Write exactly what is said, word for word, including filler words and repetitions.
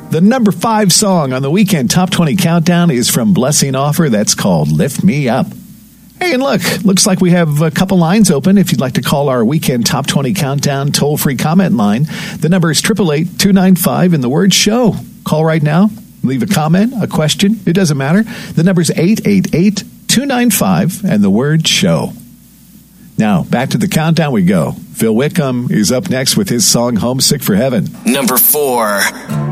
The number five song on the Weekend Top twenty Countdown is from Blessing Offer. That's called Lift Me Up. Hey, and look, looks like we have a couple lines open. If you'd like to call our Weekend Top twenty Countdown toll-free comment line, the number is eight eight eight, two nine five and the word show. Call right now. Leave a comment, a question. It doesn't matter. The number is eight eight eight, two nine five and the word show. Now, back to the countdown we go. Phil Wickham is up next with his song Homesick for Heaven. Number four.